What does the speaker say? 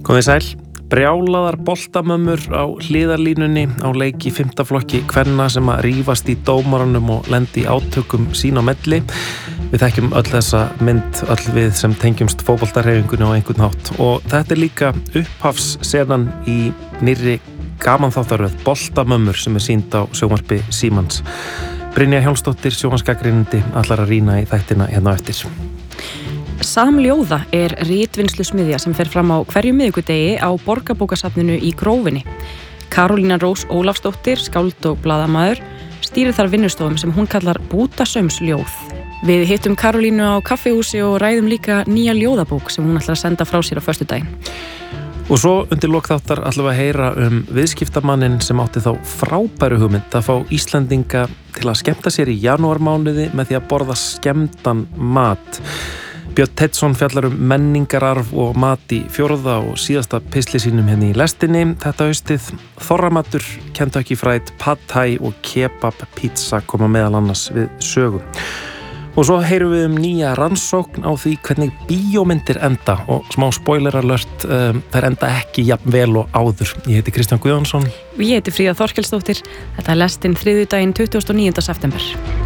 Komið sæl, brjálaðar boltamömmur á hliðarlínunni á leik í 5. flokki kvenna sem að rífast í dómaranum og lendi í átökum sín á milli. Við þekkjum öll þessa mynd, öll við sem tengjumst fótboltahreyfingunni á einhvern hátt. Og þetta er líka upphafssenan í nýrri gamanþáttaröð Boltamömmur sem er sýnd á sjónvarpi Símans. Brynja Hjálmsdóttir, sjónvarpsgagnrýnandi, ætlar að rýna í þættina hérna á eftir. Samljóða er ritvinnslusmiðja sem fer fram á hverjum miðvikudegi á Borgarbókasafninu í Grófinni. Karolína Rós Ólafsdóttir, skáld og blaðamaður, stýrir þar vinnustofum sem hún kallar bútasaumsljóð. Við hittum Karolínu á kaffihúsi og ræðum líka nýja ljóðabók sem hún ætlar að senda frá sér á föstudaginn. Og svo undir lok þáttar ætlum við að heyra viðskiptamannin sem átti þá frábæru hugmynd að fá Íslendinga til að skemmta sér í janúarmánuði með því að borða skemmtan mat. Björn Teitsson fjallar menningararf og mat í 4. og síðasta pistli sínum hérna í lestinni. Þetta haustið þorramatur, Kentucky Fried, Pad Thai og kebab pizza koma meðal annars við sögu. Og svo heyrum við nýja rannsókn á því hvernig bíómyndir enda og smá spoiler alert, þær enda ekki jafn vel og áður. Ég heiti Kristján Guðjónsson. Og ég heiti Fríða Þorkelsdóttir. Þetta er lestin þriðjudaginn 29. september.